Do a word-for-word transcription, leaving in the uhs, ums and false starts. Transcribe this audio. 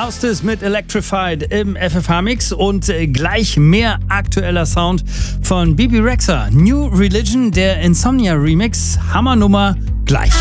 Austis mit Electrified im F F H-Mix und äh, gleich mehr aktueller Sound von Bebe Rexha. New Religion, der Insomnia Remix. Hammernummer gleich.